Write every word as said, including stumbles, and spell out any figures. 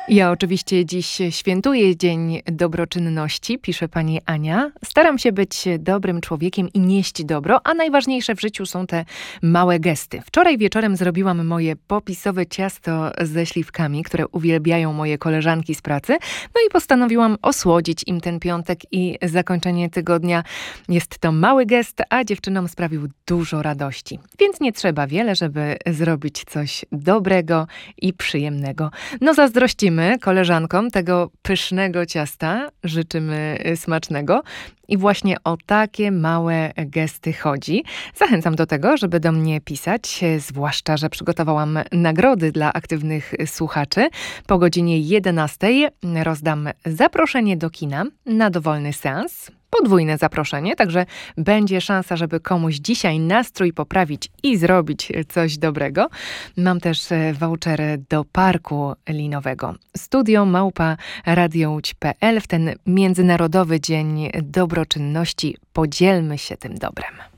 Ja oczywiście dziś świętuję Dzień Dobroczynności, pisze pani Ania. Staram się być dobrym człowiekiem i nieść dobro, a najważniejsze w życiu są te małe gesty. Wczoraj wieczorem zrobiłam moje popisowe ciasto ze śliwkami, które uwielbiają moje koleżanki z pracy. No i postanowiłam osłodzić im ten piątek i zakończenie tygodnia. Jest to mały gest, a dziewczynom sprawił dużo radości. Więc nie trzeba wiele, żeby zrobić coś dobrego i przyjemnego. No zazdrościmy koleżankom tego pysznego ciasta, życzymy smacznego. I właśnie o takie małe gesty chodzi. Zachęcam do tego, żeby do mnie pisać, zwłaszcza, że przygotowałam nagrody dla aktywnych słuchaczy. Po godzinie jedenastej rozdam zaproszenie do kina na dowolny seans. Podwójne zaproszenie, także będzie szansa, żeby komuś dzisiaj nastrój poprawić i zrobić coś dobrego. Mam też voucher do parku linowego. Studio małpa radiołódź kropka pe el w ten Międzynarodowy Dzień Dobroczynności podzielmy się tym dobrem.